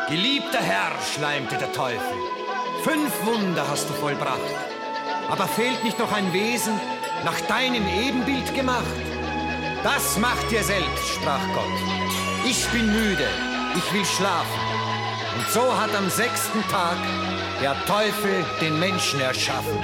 Geliebter Herr, schleimte der Teufel, 5 Wunder hast du vollbracht. Aber fehlt nicht noch ein Wesen, nach deinem Ebenbild gemacht? Das macht dir selbst, sprach Gott. Ich bin müde, ich will schlafen. Und so hat am 6. Tag der Teufel den Menschen erschaffen.